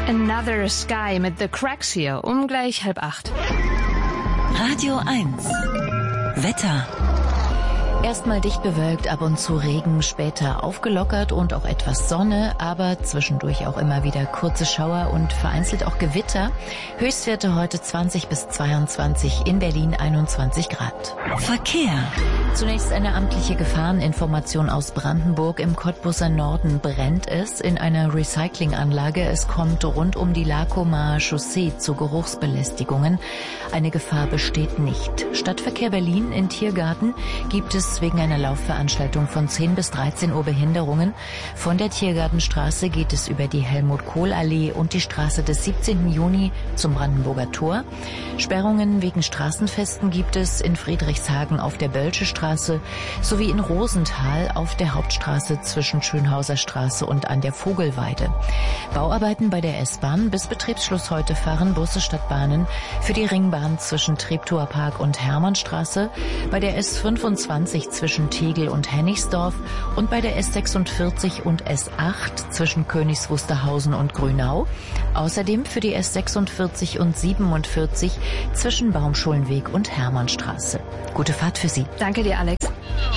Another Sky mit The Cracks hier, um gleich 7:30. Radio 1. Wetter. Erstmal dicht bewölkt, ab und zu Regen, später aufgelockert und auch etwas Sonne, aber zwischendurch auch immer wieder kurze Schauer und vereinzelt auch Gewitter. Höchstwerte heute 20 bis 22, in Berlin 21 Grad. Verkehr. Zunächst eine amtliche Gefahreninformation aus Brandenburg. Im Cottbuser Norden brennt es in einer Recyclinganlage. Es kommt rund um die Lakomaer Chaussee zu Geruchsbelästigungen. Eine Gefahr besteht nicht. Stadtverkehr Berlin in Tiergarten gibt es wegen einer Laufveranstaltung von 10 bis 13 Uhr Behinderungen. Von der Tiergartenstraße geht es über die Helmut-Kohl-Allee und die Straße des 17. Juni zum Brandenburger Tor. Sperrungen wegen Straßenfesten gibt es in Friedrichshagen auf der Bölsche Straße sowie in Rosenthal auf der Hauptstraße zwischen Schönhauser Straße und an der Vogelweide. Bauarbeiten bei der S-Bahn. Bis Betriebsschluss heute fahren Busse statt Bahnen für die Ringbahn zwischen Treptower Park und Hermannstraße, bei der S25 zwischen Tegel und Hennigsdorf und bei der S46 und S8 zwischen Königs Wusterhausen und Grünau. Außerdem für die S46 und 47 zwischen Baumschulenweg und Hermannstraße. Gute Fahrt für Sie. Danke dir, Alex.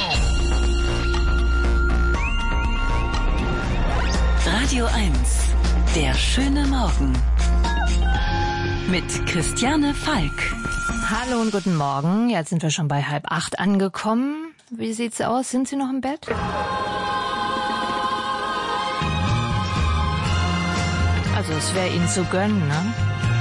Radio 1. Der schöne Morgen. Mit Christiane Falk. Hallo und guten Morgen. Jetzt sind wir schon bei 7:30 angekommen. Wie sieht's aus? Sind Sie noch im Bett? Also es wäre Ihnen zu gönnen, ne?